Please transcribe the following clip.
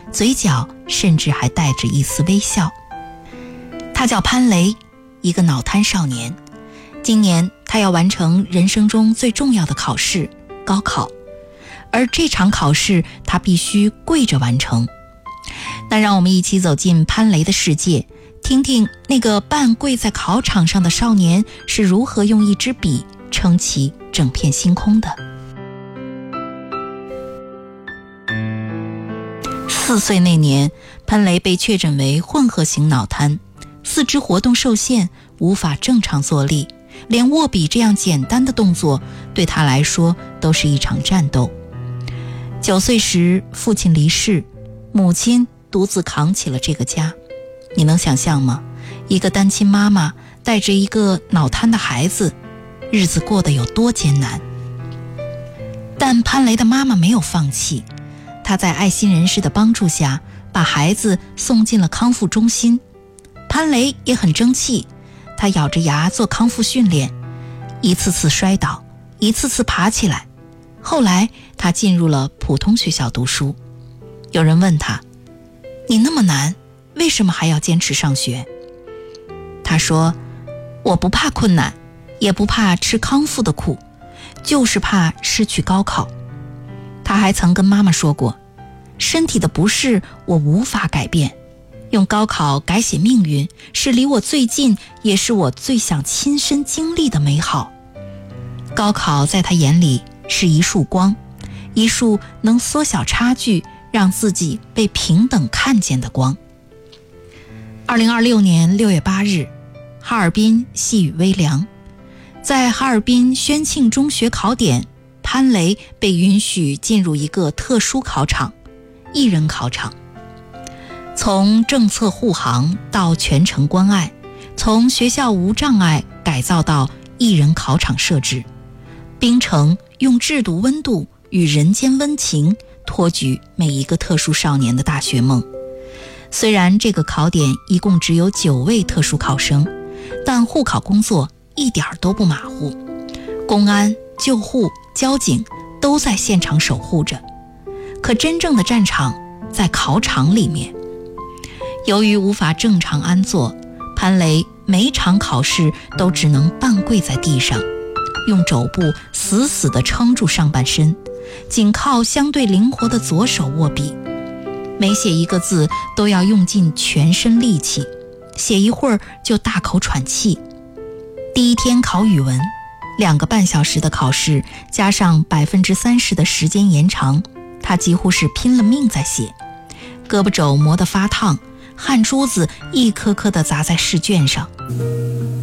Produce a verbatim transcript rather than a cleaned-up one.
嘴角甚至还带着一丝微笑。他叫潘雷，一个脑瘫少年。今年他要完成人生中最重要的考试——高考，而这场考试他必须跪着完成。那让我们一起走进潘雷的世界，听听那个半跪在考场上的少年是如何用一支笔撑起整片星空的。四岁那年，潘雷被确诊为混合型脑瘫，四肢活动受限，无法正常坐立，连握笔这样简单的动作对他来说都是一场战斗。九岁时，父亲离世，母亲独自扛起了这个家。你能想象吗？一个单亲妈妈带着一个脑瘫的孩子，日子过得有多艰难。但潘雷的妈妈没有放弃，她在爱心人士的帮助下把孩子送进了康复中心。潘雷也很争气，他咬着牙做康复训练，一次次摔倒，一次次爬起来。后来他进入了普通学校读书。有人问他，你那么难，为什么还要坚持上学？他说，我不怕困难，也不怕吃康复的苦，就是怕失去高考。他还曾跟妈妈说过，身体的不适我无法改变，用高考改写命运是离我最近，也是我最想亲身经历的美好。高考在他眼里是一束光，一束能缩小差距，让自己被平等看见的光。二零二六年六月八日，哈尔滨细雨微凉，在哈尔滨宣庆中学考点，潘雷被允许进入一个特殊考场——艺人考场。从政策护航到全程关爱，从学校无障碍改造到艺人考场设置，冰城用制度温度与人间温情托举每一个特殊少年的大学梦。虽然这个考点一共只有九位特殊考生，但护考工作一点都不马虎，公安、救护、交警都在现场守护着。可真正的战场在考场里面。由于无法正常安坐，潘雷每场考试都只能半跪在地上，用肘部死死地撑住上半身，仅靠相对灵活的左手握笔。每写一个字都要用尽全身力气，写一会儿就大口喘气。第一天考语文，两个半小时的考试加上百分之三十的时间延长，他几乎是拼了命在写，胳膊肘磨得发烫，汗珠子一颗颗地砸在试卷上。